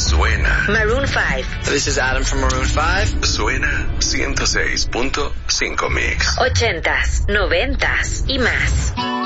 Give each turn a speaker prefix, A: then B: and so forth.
A: Suena.
B: Maroon 5.
C: This is Adam from Maroon 5.
A: Suena 106.5 Mix.
B: 80s, 90s y más.